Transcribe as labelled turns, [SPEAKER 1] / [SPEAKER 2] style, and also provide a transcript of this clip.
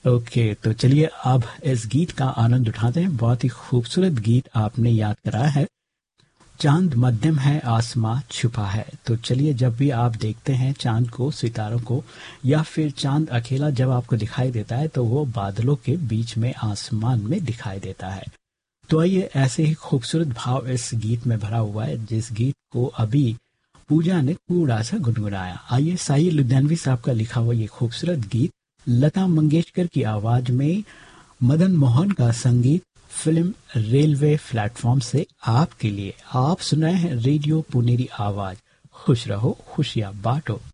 [SPEAKER 1] Okay, तो चलिए अब इस गीत का आनंद उठाते हैं। बहुत ही खूबसूरत गीत आपने याद कराया है। चांद मध्यम है, आसमां छुपा है। तो चलिए, जब भी आप देखते हैं चांद को, सितारों को, या फिर चांद अकेला जब आपको दिखाई देता है तो वो बादलों के बीच में आसमान में दिखाई देता है। तो आइए, ऐसे ही खूबसूरत भाव इस गीत में भरा हुआ है जिस गीत को अभी पूजा ने थोड़ा सा गुनगुनाया। आइए, साई लुधियानवी साहब का लिखा हुआ ये खूबसूरत गीत लता मंगेशकर की आवाज में, मदन मोहन का संगीत, फिल्म रेलवे प्लेटफॉर्म से आपके लिए। आप सुन रहे हैं रेडियो पुनेरी आवाज। खुश रहो, खुशियां बांटो।